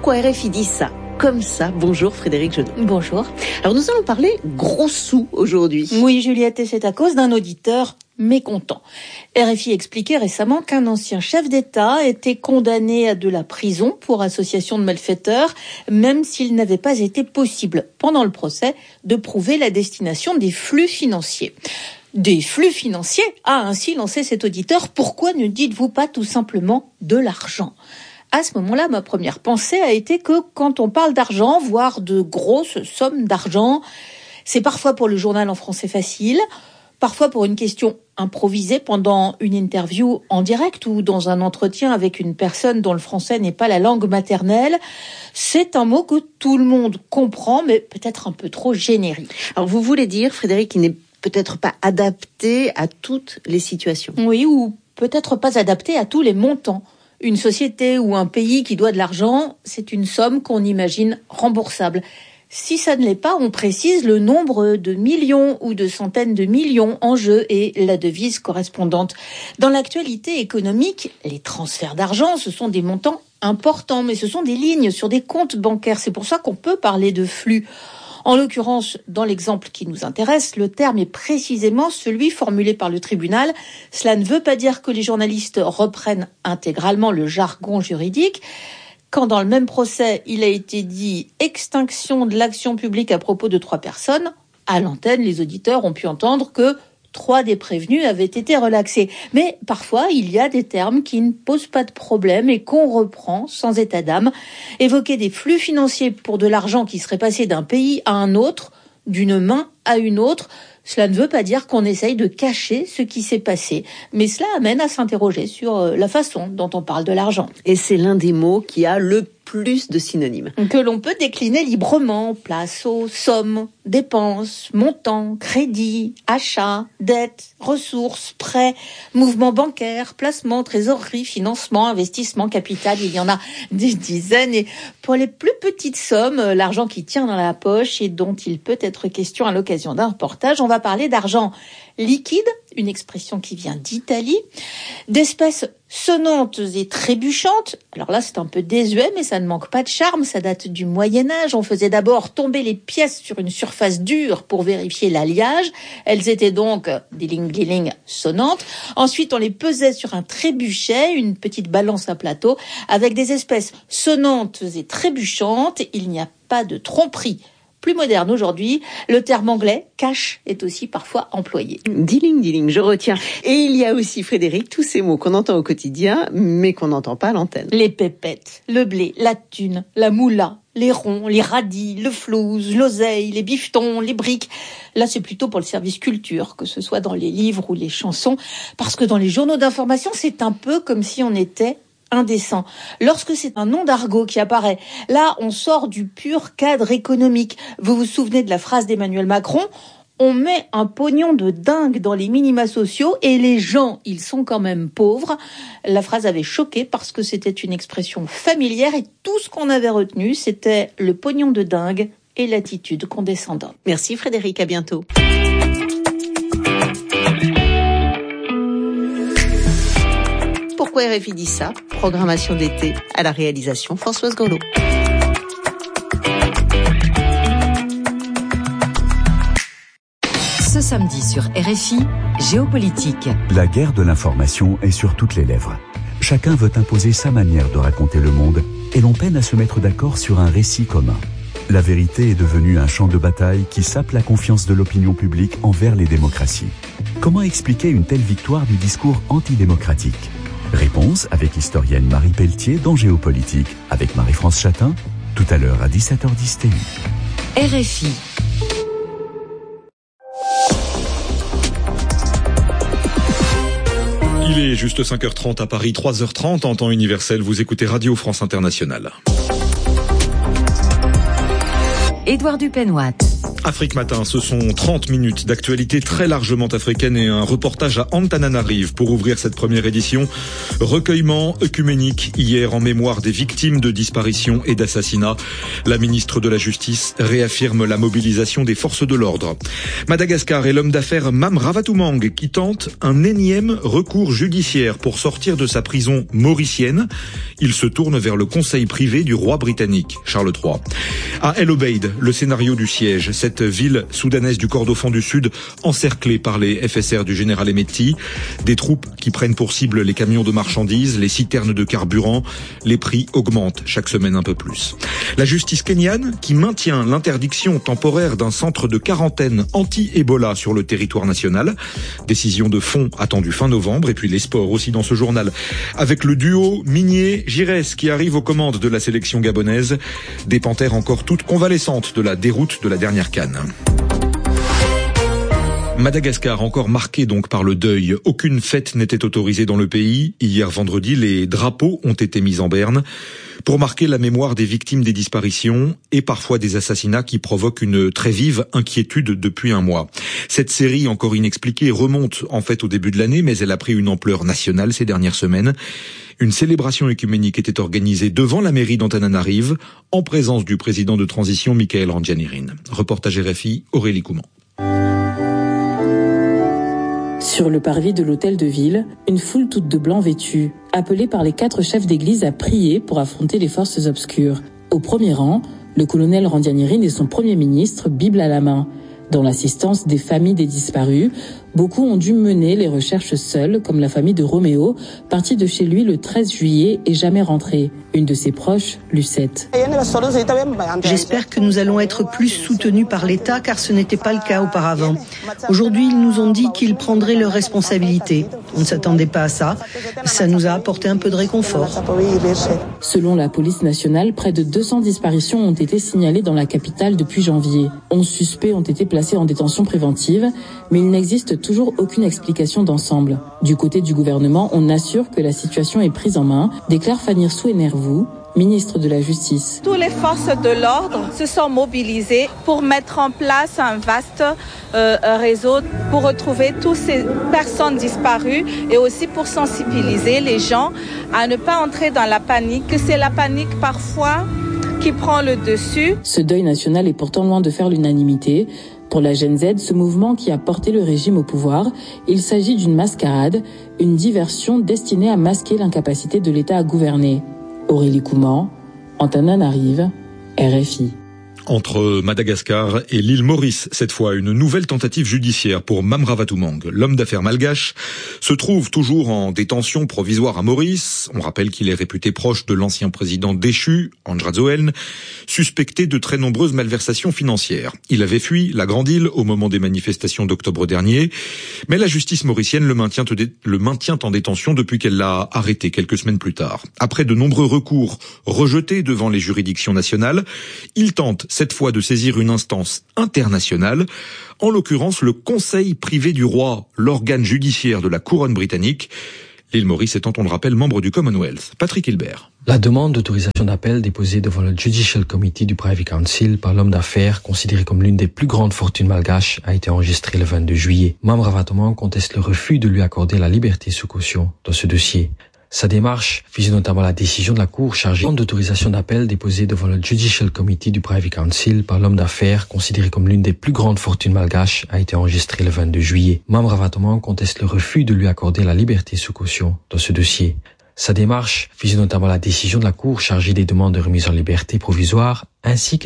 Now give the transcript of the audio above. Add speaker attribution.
Speaker 1: Pourquoi RFI dit ça comme ça? Bonjour Frédéric Jeunet.
Speaker 2: Bonjour.
Speaker 1: Alors nous allons parler gros sous aujourd'hui.
Speaker 2: Oui Juliette, et c'est à cause d'un auditeur mécontent. RFI expliquait récemment qu'un ancien chef d'État était condamné à de la prison pour association de malfaiteurs, même s'il n'avait pas été possible, pendant le procès, de prouver la destination des flux financiers. Des flux financiers, a ainsi lancé cet auditeur. Pourquoi ne dites-vous pas tout simplement de l'argent ? À ce moment-là, ma première pensée a été que quand on parle d'argent, voire de grosses sommes d'argent, c'est parfois pour le journal en français facile, parfois pour une question improvisée pendant une interview en direct ou dans un entretien avec une personne dont le français n'est pas la langue maternelle. C'est un mot que tout le monde comprend, mais peut-être un peu trop générique.
Speaker 1: Alors vous voulez dire, Frédéric, qu'il n'est peut-être pas adapté à toutes les situations.
Speaker 2: Oui, ou peut-être pas adapté à tous les montants. Une société ou un pays qui doit de l'argent, c'est une somme qu'on imagine remboursable. Si ça ne l'est pas, on précise le nombre de millions ou de centaines de millions en jeu et la devise correspondante. Dans l'actualité économique, les transferts d'argent, ce sont des montants importants, mais ce sont des lignes sur des comptes bancaires. C'est pour ça qu'on peut parler de flux. En l'occurrence, dans l'exemple qui nous intéresse, le terme est précisément celui formulé par le tribunal. Cela ne veut pas dire que les journalistes reprennent intégralement le jargon juridique. Quand dans le même procès, il a été dit « extinction de l'action publique à propos de 3 personnes », à l'antenne, les auditeurs ont pu entendre que 3 des prévenus avaient été relaxés. Mais parfois, il y a des termes qui ne posent pas de problème et qu'on reprend sans état d'âme. Évoquer des flux financiers pour de l'argent qui serait passé d'un pays à un autre, d'une main à une autre, cela ne veut pas dire qu'on essaye de cacher ce qui s'est passé. Mais cela amène à s'interroger sur la façon dont on parle de l'argent.
Speaker 1: Et c'est l'un des mots qui a le plus de synonymes.
Speaker 2: Que l'on peut décliner librement, place aux sommes, dépenses, montants, crédits, achats, dettes, ressources, prêts, mouvements bancaires, placements, trésorerie, financement, investissement, capital. Il y en a des dizaines. Et pour les plus petites sommes, l'argent qui tient dans la poche et dont il peut être question à l'occasion d'un reportage, on va parler d'argent liquide, une expression qui vient d'Italie, d'espèces sonnantes et trébuchantes. Alors là, c'est un peu désuet, mais ça ne manque pas de charme. Ça date du Moyen-Âge. On faisait d'abord tomber les pièces sur une surface dure pour vérifier l'alliage. Elles étaient donc diling-diling sonnantes. Ensuite, on les pesait sur un trébuchet, une petite balance à plateau, avec des espèces sonnantes et trébuchantes. Il n'y a pas de tromperie. Plus moderne aujourd'hui, le terme anglais « cash » est aussi parfois employé.
Speaker 1: Diling, diling, je retiens. Et il y a aussi, Frédéric, tous ces mots qu'on entend au quotidien, mais qu'on n'entend pas à l'antenne.
Speaker 2: Les pépettes, le blé, la thune, la moula, les ronds, les radis, le flouze, l'oseille, les bifetons, les briques. Là, c'est plutôt pour le service culture, que ce soit dans les livres ou les chansons, parce que dans les journaux d'information, c'est un peu comme si on était indécent. Lorsque c'est un nom d'argot qui apparaît, là, on sort du pur cadre économique. Vous vous souvenez de la phrase d'Emmanuel Macron ? On met un pognon de dingue dans les minima sociaux et les gens, ils sont quand même pauvres. La phrase avait choqué parce que c'était une expression familière et tout ce qu'on avait retenu, c'était le pognon de dingue et l'attitude condescendante.
Speaker 1: Merci Frédéric, à bientôt. Pourquoi RFI dit ça ? Programmation d'été à la réalisation Françoise Gorlot.
Speaker 3: Ce samedi sur RFI, Géopolitique.
Speaker 4: La guerre de l'information est sur toutes les lèvres. Chacun veut imposer sa manière de raconter le monde et l'on peine à se mettre d'accord sur un récit commun. La vérité est devenue un champ de bataille qui sape la confiance de l'opinion publique envers les démocraties. Comment expliquer une telle victoire du discours antidémocratique ? Réponse avec l'historienne Marie Pelletier dans Géopolitique, avec Marie-France Chatin, tout à l'heure à 17h10 TU.
Speaker 3: RFI.
Speaker 5: Il est juste 5h30 à Paris, 3h30 en temps universel. Vous écoutez Radio France Internationale.
Speaker 3: Édouard Dupenoit.
Speaker 5: Afrique Matin, ce sont 30 minutes d'actualité très largement africaine et un reportage à Antananarive pour ouvrir cette première édition. Recueillement œcuménique hier en mémoire des victimes de disparitions et d'assassinats. La ministre de la Justice réaffirme la mobilisation des forces de l'ordre. Madagascar et l'homme d'affaires Mame Ravatomangue qui tente un énième recours judiciaire pour sortir de sa prison mauricienne. Il se tourne vers le conseil privé du roi britannique, Charles III. À El Obeid, le scénario du siège, cette ville soudanaise du Kordofan du Sud, encerclée par les FSR du général Hemeti, des troupes qui prennent pour cible les camions de marchandises, les citernes de carburant, les prix augmentent chaque semaine un peu plus. La justice kenyane qui maintient l'interdiction temporaire d'un centre de quarantaine anti-Ebola sur le territoire national, décision de fond attendue fin novembre, et puis les sports aussi dans ce journal, avec le duo Migné-Giresse qui arrive aux commandes de la sélection gabonaise, des panthères encore toutes convalescentes de la déroute de la dernière CAN. Madagascar, encore marqué donc par le deuil. Aucune fête n'était autorisée dans le pays. Hier vendredi, les drapeaux ont été mis en berne pour marquer la mémoire des victimes des disparitions et parfois des assassinats qui provoquent une très vive inquiétude depuis un mois. Cette série, encore inexpliquée, remonte en fait au début de l'année, mais elle a pris une ampleur nationale ces dernières semaines. Une célébration œcuménique était organisée devant la mairie d'Antananarive, en présence du président de transition Michael Randjanirin. Reportage RFI, Aurélie Couman.
Speaker 6: Sur le parvis de l'hôtel de ville, une foule toute de blanc vêtue, appelée par les 4 chefs d'église à prier pour affronter les forces obscures. Au premier rang, le colonel Randjanirin et son premier ministre, Bible à la main. Dans l'assistance des familles des disparus, beaucoup ont dû mener les recherches seuls, comme la famille de Roméo, partie de chez lui le 13 juillet et jamais rentrée. Une de ses proches, Lucette.
Speaker 7: J'espère que nous allons être plus soutenus par l'État, car ce n'était pas le cas auparavant. Aujourd'hui, ils nous ont dit qu'ils prendraient leurs responsabilités. On ne s'attendait pas à ça. Ça nous a apporté un peu de réconfort.
Speaker 6: Selon la police nationale, près de 200 disparitions ont été signalées dans la capitale depuis janvier. 11 suspects ont été placés en détention préventive, mais il n'existe toujours aucune explication d'ensemble. Du côté du gouvernement, on assure que la situation est prise en main, déclare Fanny Souenervou, ministre de la Justice.
Speaker 8: Toutes les forces de l'ordre se sont mobilisées pour mettre en place un vaste réseau pour retrouver toutes ces personnes disparues et aussi pour sensibiliser les gens à ne pas entrer dans la panique, que c'est la panique parfois qui prend le dessus.
Speaker 6: Ce deuil national est pourtant loin de faire l'unanimité. Pour la Gen Z, ce mouvement qui a porté le régime au pouvoir, il s'agit d'une mascarade, une diversion destinée à masquer l'incapacité de l'État à gouverner. Aurélie Couman, Antananarive, RFI.
Speaker 5: Entre Madagascar et l'île Maurice, cette fois, une nouvelle tentative judiciaire pour Mame Ravatomangue. L'homme d'affaires malgache se trouve toujours en détention provisoire à Maurice. On rappelle qu'il est réputé proche de l'ancien président déchu, Andra Zoeln, suspecté de très nombreuses malversations financières. Il avait fui la Grande Île au moment des manifestations d'octobre dernier, mais la justice mauricienne le maintient en détention depuis qu'elle l'a arrêté quelques semaines plus tard. Après de nombreux recours rejetés devant les juridictions nationales, il tente cette fois de saisir une instance internationale, en l'occurrence le Conseil privé du roi, l'organe judiciaire de la couronne britannique, l'île Maurice étant, on le rappelle, membre du Commonwealth. Patrick Hilbert.
Speaker 9: La demande d'autorisation d'appel déposée devant le Judicial Committee du Privy Council par l'homme d'affaires, considéré comme l'une des plus grandes fortunes malgaches, a été enregistrée le 22 juillet. Mame Ravatomangue conteste le refus de lui accorder la liberté sous caution dans ce dossier. Sa démarche vise notamment la décision de la Cour chargée d'autorisation d'appel déposée devant le Judicial Committee du Privy Council par l'homme d'affaires, considéré comme l'une des plus grandes fortunes malgaches, a été enregistrée le 22 juillet. Mame Ravatomangue conteste le refus de lui accorder la liberté sous caution dans ce dossier. Sa démarche vise notamment la décision de la Cour chargée des demandes de remise en liberté provisoire ainsi que